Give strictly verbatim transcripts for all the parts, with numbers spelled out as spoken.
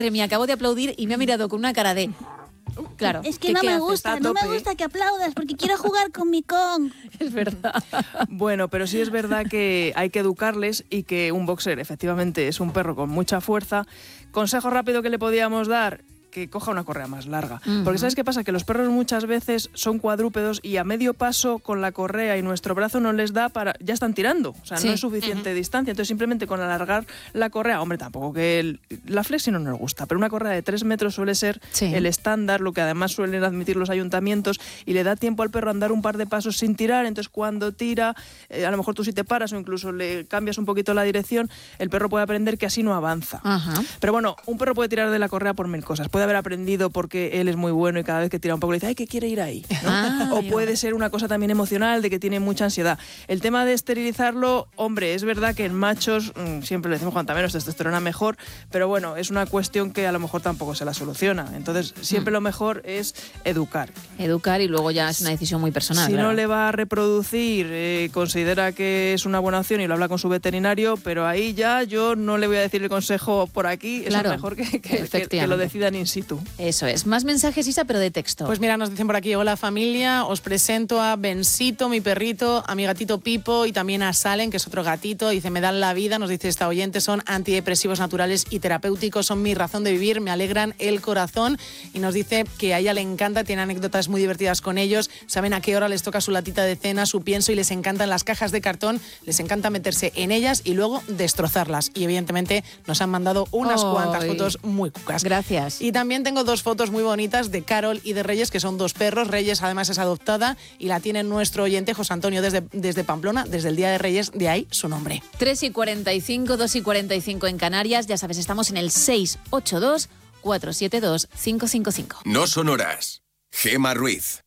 Me acabo de aplaudir y me ha mirado con una cara de... Claro. Es que no me gusta, no me gusta que aplaudas porque quiero jugar con mi Kong. Es verdad. Bueno, pero sí es verdad que hay que educarles y que un boxer efectivamente es un perro con mucha fuerza. Consejo rápido que le podíamos dar, que coja una correa más larga. Uh-huh. Porque ¿sabes qué pasa? Que los perros muchas veces son cuadrúpedos y a medio paso con la correa y nuestro brazo no les da para... Ya están tirando, o sea, sí. no es suficiente uh-huh. distancia. Entonces simplemente con alargar la correa, hombre, tampoco que el, la flexi no nos gusta, pero una correa de tres metros suele ser sí. el estándar, lo que además suelen admitir los ayuntamientos, y le da tiempo al perro a andar un par de pasos sin tirar. Entonces cuando tira, eh, a lo mejor tú si te paras o incluso le cambias un poquito la dirección, el perro puede aprender que así no avanza. Uh-huh. Pero bueno, un perro puede tirar de la correa por mil cosas. Puede haber aprendido porque él es muy bueno y cada vez que tira un poco le dice, ay, que quiere ir ahí, ¿no? Ah, o puede ser una cosa también emocional de que tiene mucha ansiedad. El tema de esterilizarlo, hombre, es verdad que en machos mmm, siempre le decimos cuanta menos testosterona mejor, pero bueno, es una cuestión que a lo mejor tampoco se la soluciona. Entonces siempre mm. lo mejor es educar. Educar y luego ya es una decisión muy personal. Si claro. no le va a reproducir, eh, considera que es una buena opción y lo habla con su veterinario, pero ahí ya yo no le voy a decir el consejo por aquí, claro. es mejor que, que, que, que lo decidan in situ. Eso es. Más mensajes, Isa, pero de texto. Pues mira, nos dicen por aquí, hola familia, os presento a Bensito, mi perrito, a mi gatito Pipo y también a Salen, que es otro gatito. Dice, me dan la vida, nos dice esta oyente, son antidepresivos naturales y terapéuticos, son mi razón de vivir, me alegran el corazón. Y nos dice que a ella le encanta, tiene anécdotas muy divertidas con ellos, saben a qué hora les toca su latita de cena, su pienso, y les encantan las cajas de cartón, les encanta meterse en ellas y luego destrozarlas. Y evidentemente nos han mandado unas oh, cuantas fotos muy cucas. Gracias. Y también tengo dos fotos muy bonitas de Carol y de Reyes, que son dos perros. Reyes además es adoptada y la tiene nuestro oyente José Antonio desde, desde Pamplona, desde el Día de Reyes, de ahí su nombre. tres y cuarenta y cinco, dos y cuarenta y cinco en Canarias, ya sabes, estamos en el seis ocho dos, cuatro siete dos, cinco cinco cinco. No son horas. Gema Ruiz.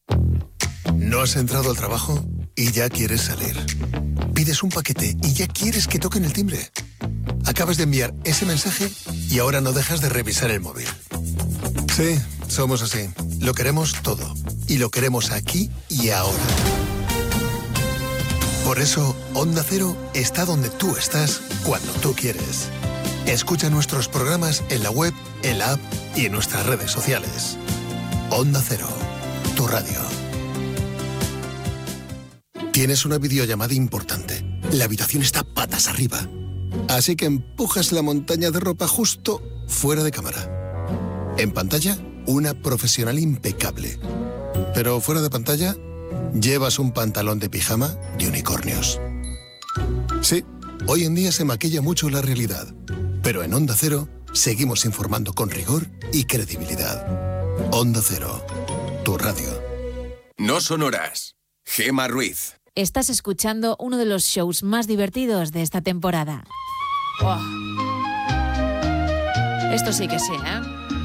¿No has entrado al trabajo y ya quieres salir? Pides un paquete y ya quieres que toquen el timbre. Acabas de enviar ese mensaje y ahora no dejas de revisar el móvil. Sí, somos así. Lo queremos todo. Y lo queremos aquí y ahora. Por eso, Onda Cero está donde tú estás cuando tú quieres. Escucha nuestros programas en la web, en la app y en nuestras redes sociales. Onda Cero, tu radio. Tienes una videollamada importante. La habitación está patas arriba. Así que empujas la montaña de ropa justo fuera de cámara. En pantalla, una profesional impecable. Pero fuera de pantalla, llevas un pantalón de pijama de unicornios. Sí, hoy en día se maquilla mucho la realidad. Pero en Onda Cero, seguimos informando con rigor y credibilidad. Onda Cero, tu radio. No son horas. Gema Ruiz. Estás escuchando uno de los shows más divertidos de esta temporada. Oh. Esto sí que sí, ¿eh?